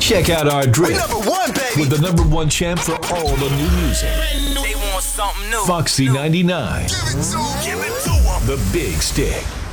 Check out our We're drip number one, baby. with the number one champ for all the new music. They want something new. Foxy 99. Give it to 'em. The Big Stick.